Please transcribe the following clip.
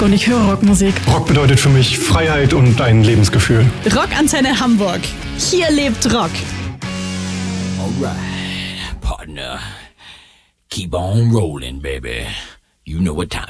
und ich höre Rockmusik. Rock bedeutet für mich Freiheit und ein Lebensgefühl. Rockantenne Hamburg. Hier lebt Rock. Alright, partner. Keep on rolling, baby. You know what time